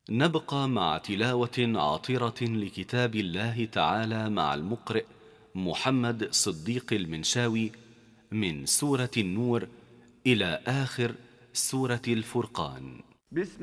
نبقى مع تلاوة عاطرة لكتاب الله تعالى مع المقرئ محمد صديق المنشاوي من سورة النور إلى آخر سورة الفرقان.